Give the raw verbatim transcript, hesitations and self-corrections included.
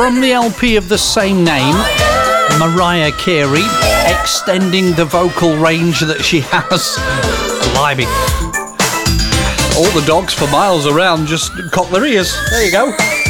from the L P of the same name, Mariah Carey, extending the vocal range that she has. Blimey. All the dogs for miles around just cock their ears. There you go.